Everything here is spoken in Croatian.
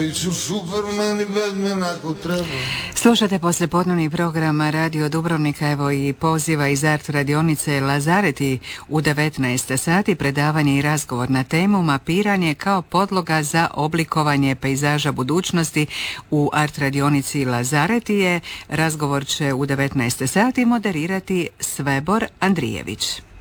bit ću Superman i Batman ako treba. Slušate poslijepodnevni program Radio Dubrovnika, evo i poziva iz art radionice Lazareti u 19 sati, predavanje i razgovor na temu mapiranje kao podloga za oblikovanje pejzaža budućnosti u art radionici Lazaretije. Razgovor će u 19 sati moderirati Svebor Andrijević.